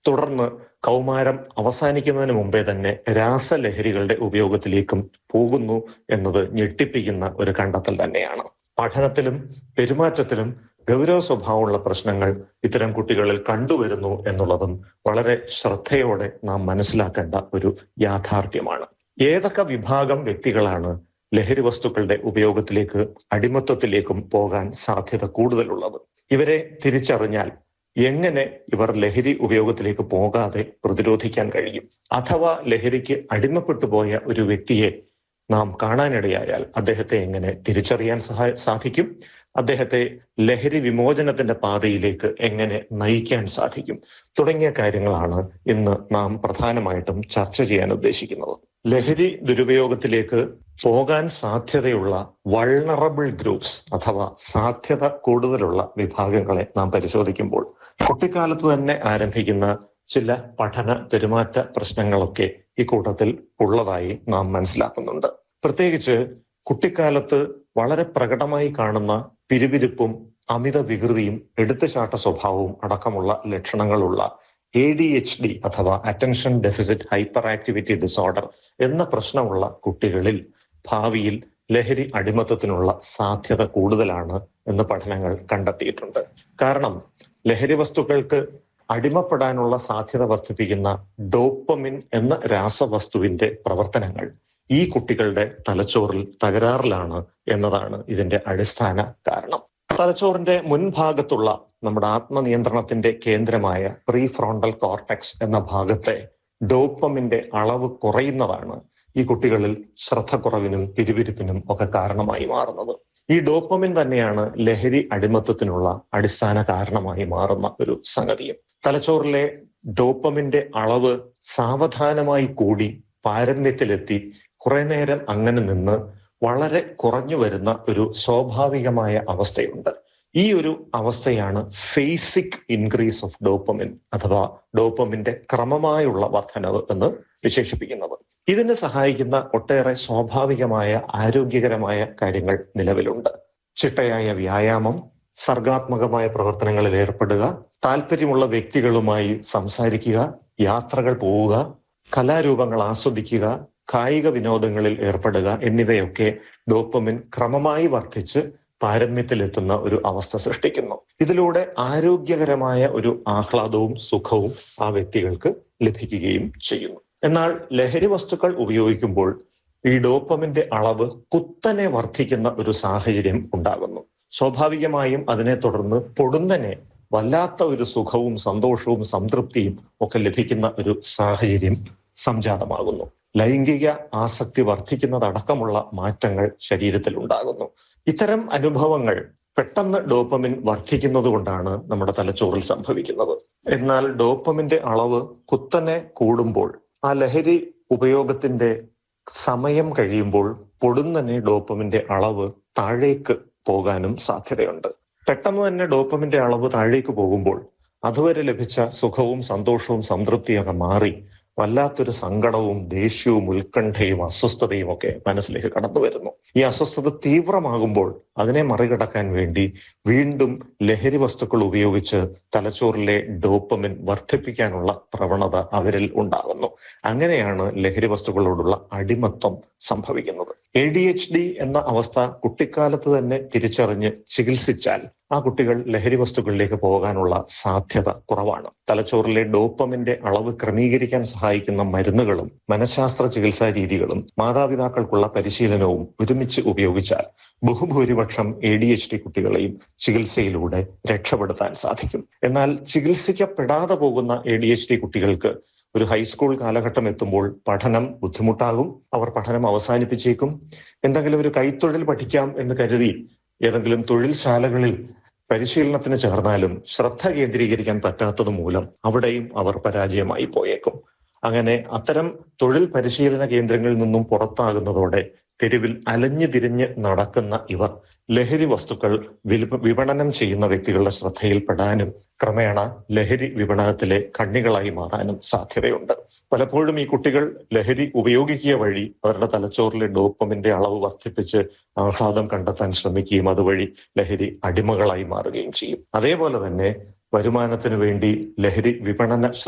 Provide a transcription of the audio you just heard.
തുടർന്ന് കൗമാരം അവസാനിക്കുന്നതിന് മുമ്പേ തന്നെ രാസലഹരികളുടെ ഉപയോഗത്തിലേക്കും പോകുന്നു എന്നത് ഞെട്ടിപ്പിക്കുന്ന ഒരു കണ്ടെത്തൽ തന്നെയാണ്. പഠനത്തിലും പെരുമാറ്റത്തിലും ഗൗരവ സ്വഭാവമുള്ള പ്രശ്നങ്ങൾ ഇത്തരം കുട്ടികളിൽ കണ്ടുവരുന്നു എന്നുള്ളതും വളരെ ശ്രദ്ധയോടെ നാം മനസ്സിലാക്കേണ്ട ഒരു യാഥാർത്ഥ്യമാണ്. ഏതൊക്കെ വിഭാഗം വ്യക്തികളാണ് ലഹരി വസ്തുക്കളുടെ ഉപയോഗത്തിലേക്ക്, അടിമത്വത്തിലേക്കും പോകാൻ സാധ്യത കൂടുതലുള്ളത്? ഇവരെ തിരിച്ചറിഞ്ഞാൽ എങ്ങനെ ഇവർ ലഹരി ഉപയോഗത്തിലേക്ക് പോകാതെ പ്രതിരോധിക്കാൻ കഴിയും? അഥവാ ലഹരിക്ക് അടിമപ്പെട്ടു പോയ ഒരു വ്യക്തിയെ നാം കാണാനിടയായാൽ അദ്ദേഹത്തെ എങ്ങനെ തിരിച്ചറിയാൻ സാധിക്കും? അദ്ദേഹത്തെ ലഹരി വിമോചനത്തിന്റെ പാതയിലേക്ക് എങ്ങനെ നയിക്കാൻ സാധിക്കും? തുടങ്ങിയ കാര്യങ്ങളാണ് ഇന്ന് നാം പ്രധാനമായിട്ടും ചർച്ച ചെയ്യാൻ ഉദ്ദേശിക്കുന്നത്. ലഹരി ദുരുപയോഗത്തിലേക്ക് പോകാൻ സാധ്യതയുള്ള വൾണറബിൾ ഗ്രൂപ്പ്സ് അഥവാ സാധ്യത കൂടുതലുള്ള വിഭാഗങ്ങളെ നാം പരിശോധിക്കുമ്പോൾ കുട്ടിക്കാലത്ത് തന്നെ ആരംഭിക്കുന്ന ചില പഠന പെരുമാറ്റ പ്രശ്നങ്ങളൊക്കെ ഈ കൂട്ടത്തിൽ ഉള്ളതായി നാം മനസ്സിലാക്കുന്നുണ്ട്. പ്രത്യേകിച്ച് കുട്ടിക്കാലത്ത് വളരെ പ്രകടമായി കാണുന്ന പിരിപിരിപ്പും അമിത വികൃതിയും എടുത്തുചാട്ട സ്വഭാവവും അടക്കമുള്ള ലക്ഷണങ്ങളുള്ള ADHD അഥവാ attention deficit hyper activity disorder എന്ന പ്രശ്നമുള്ള കുട്ടികളിൽ ഭാവിയിൽ ലഹരി അടിമത്തത്തിനുള്ള സാധ്യത കൂടുതലാണ് എന്ന് പഠനങ്ങൾ കണ്ടെത്തിയിട്ടുണ്ട്. കാരണം ലഹരി വസ്തുക്കൾക്ക് അടിമപ്പെടാനുള്ള സാധ്യത വർദ്ധിപ്പിക്കുന്ന ഡോപ്പമിൻ എന്ന രാസവസ്തുവിന്റെ പ്രവർത്തനങ്ങൾ ഈ കുട്ടികളുടെ തലച്ചോറിൽ തകരാറിലാണ് എന്നതാണ് ഇതിന്റെ അടിസ്ഥാന കാരണം. തലച്ചോറിന്റെ മുൻഭാഗത്തുള്ള നമ്മുടെ ആത്മനിയന്ത്രണത്തിന്റെ കേന്ദ്രമായ പ്രീ ഫ്രോണ്ടൽ കോർട്ടെക്സ് എന്ന ഭാഗത്തെ ഡോപ്പമിന്റെ അളവ് കുറയുന്നതാണ് ഈ കുട്ടികളിൽ ശ്രദ്ധക്കുറവിനും പിരിപിരിപ്പിനും ഒക്കെ കാരണമായി മാറുന്നത്. ഈ ഡോപ്പമിൻ തന്നെയാണ് ലഹരി അടിമത്വത്തിനുള്ള അടിസ്ഥാന കാരണമായി മാറുന്ന ഒരു സംഗതിയും. തലച്ചോറിലെ ഡോപ്പമിന്റെ അളവ് സാവധാനമായി കൂടി പാരമ്യത്തിലെത്തി കുറെ നേരം അങ്ങനെ നിന്ന് വളരെ കുറഞ്ഞു വരുന്ന ഒരു സ്വാഭാവികമായ അവസ്ഥയുണ്ട്. ഈ ഒരു അവസ്ഥയാണ് ഫേസിക് ഇൻക്രീസ് ഓഫ് ഡോപ്പമിൻ അഥവാ ഡോപ്പമിന്റെ ക്രമമായുള്ള വർധനവ് എന്ന് വിശേഷിപ്പിക്കുന്നത്. ഇതിന് സഹായിക്കുന്ന ഒട്ടേറെ സ്വാഭാവികമായ ആരോഗ്യകരമായ കാര്യങ്ങൾ നിലവിലുണ്ട്. ചിട്ടയായ വ്യായാമം, സർഗാത്മകമായ പ്രവർത്തനങ്ങളിൽ ഏർപ്പെടുക, താല്പര്യമുള്ള വ്യക്തികളുമായി സംസാരിക്കുക, യാത്രകൾ പോവുക, കലാരൂപങ്ങൾ ആസ്വദിക്കുക, കായിക വിനോദങ്ങളിൽ ഏർപ്പെടുക എന്നിവയൊക്കെ ഡോപ്പമിൻ ക്രമമായി വർദ്ധിച്ച് പാരമ്യത്തിലെത്തുന്ന ഒരു അവസ്ഥ സൃഷ്ടിക്കുന്നു. ഇതിലൂടെ ആരോഗ്യകരമായ ഒരു ആഹ്ലാദവും സുഖവും ആ വ്യക്തികൾക്ക് ലഭിക്കുകയും ചെയ്യുന്നു. എന്നാൽ ലഹരി വസ്തുക്കൾ ഉപയോഗിക്കുമ്പോൾ ഈ ഡോപ്പമിന്റെ അളവ് കുത്തനെ വർദ്ധിക്കുന്ന ഒരു സാഹചര്യം ഉണ്ടാകുന്നു. സ്വാഭാവികമായും അതിനെ തുടർന്ന് പൊടുന്നനെ വല്ലാത്ത ഒരു സുഖവും സന്തോഷവും സംതൃപ്തിയും ഒക്കെ ലഭിക്കുന്ന ഒരു സാഹചര്യം സംജാതമാകുന്നു. ലൈംഗിക ആസക്തി വർദ്ധിക്കുന്നതടക്കമുള്ള മാറ്റങ്ങൾ ശരീരത്തിൽ ഉണ്ടാകുന്നു. ഇത്തരം അനുഭവങ്ങൾ പെട്ടെന്ന് ഡോപ്പമിൻ വർദ്ധിക്കുന്നത് കൊണ്ടാണ് നമ്മുടെ തലച്ചോറിൽ സംഭവിക്കുന്നത്. എന്നാൽ ഡോപ്പമിന്റെ അളവ് കുത്തനെ കൂടുമ്പോൾ ആ ലഹരി ഉപയോഗത്തിന്റെ സമയം കഴിയുമ്പോൾ പൊടുന്നനെ ഡോപ്പമിന്റെ അളവ് താഴേക്ക് പോകാനും സാധ്യതയുണ്ട്. പെട്ടെന്ന് തന്നെ ഡോപ്പമിന്റെ അളവ് താഴേക്ക് പോകുമ്പോൾ അതുവരെ ലഭിച്ച സുഖവും സന്തോഷവും സംതൃപ്തിയൊക്കെ മാറി വല്ലാത്തൊരു സങ്കടവും ദേഷ്യവും ഉത്കണ്ഠയും അസ്വസ്ഥതയും ഒക്കെ മനസ്സിലേക്ക് കടന്നു വരുന്നു. ഈ അസ്വസ്ഥത തീവ്രമാകുമ്പോൾ അതിനെ മറികടക്കാൻ വേണ്ടി വീണ്ടും ലഹരി വസ്തുക്കൾ ഉപയോഗിച്ച് തലച്ചോറിലെ ഡോപ്പമിൻ വർദ്ധിപ്പിക്കാനുള്ള പ്രവണത അവരിൽ ഉണ്ടാകുന്നു. അങ്ങനെയാണ് ലഹരി വസ്തുക്കളോടുള്ള അടിമത്വം സംഭവിക്കുന്നത്. ADHD എന്ന അവസ്ഥ കുട്ടിക്കാലത്ത് തന്നെ തിരിച്ചറിഞ്ഞ് ചികിത്സിച്ചാൽ ആ കുട്ടികൾ ലഹരി വസ്തുക്കളിലേക്ക് പോകാനുള്ള സാധ്യത കുറവാണ്. തലച്ചോറിലെ ഡോപ്പമിന്റെ അളവ് ക്രമീകരിക്കാൻ സഹായിക്കുന്ന മരുന്നുകളും മനഃശാസ്ത്ര ചികിത്സാ രീതികളും മാതാപിതാക്കൾക്കുള്ള പരിശീലനവും ഒരുമിച്ച് ഉപയോഗിച്ചാൽ ബഹുഭൂരിപക്ഷം ADHD കുട്ടികളെയും ചികിത്സയിലൂടെ രക്ഷപ്പെടുത്താൻ സാധിക്കും. എന്നാൽ ചികിത്സിക്കപ്പെടാതെ പോകുന്ന ADHD കുട്ടികൾക്ക് ഒരു ഹൈസ്കൂൾ കാലഘട്ടം എത്തുമ്പോൾ പഠനം ബുദ്ധിമുട്ടാകും. അവർ പഠനം അവസാനിപ്പിച്ചേക്കും. എന്തെങ്കിലും ഒരു കൈത്തൊഴിൽ പഠിക്കാം എന്ന് കരുതി ഏതെങ്കിലും തൊഴിൽ ശാലകളിൽ പരിശീലനത്തിന് ചേർന്നാലും ശ്രദ്ധ കേന്ദ്രീകരിക്കാൻ പറ്റാത്തത് മൂലം അവിടെയും അവർ പരാജയമായി പോയേക്കും. അങ്ങനെ അത്തരം തൊഴിൽ പരിശീലന കേന്ദ്രങ്ങളിൽ നിന്നും പുറത്താകുന്നതോടെ തെരുവിൽ അലഞ്ഞു തിരിഞ്ഞ് നടക്കുന്ന ഇവർ ലഹരി വസ്തുക്കൾ വിപണനം ചെയ്യുന്ന വ്യക്തികളുടെ ശ്രദ്ധയിൽപ്പെടാനും ക്രമേണ ലഹരി വിപണനത്തിലെ കണ്ണികളായി മാറാനും സാധ്യതയുണ്ട്. പലപ്പോഴും ഈ കുട്ടികൾ ലഹരി ഉപയോഗിക്കുക വഴി അവരുടെ തലച്ചോറിലെ ഡോപ്പമിന്റെ അളവ് വർദ്ധിപ്പിച്ച് ആഹ്ലാദം കണ്ടെത്താൻ ശ്രമിക്കുകയും അതുവഴി ലഹരി അടിമകളായി മാറുകയും ചെയ്യും. അതേപോലെ തന്നെ വരുമാനത്തിന് വേണ്ടി ലഹരി വിപണന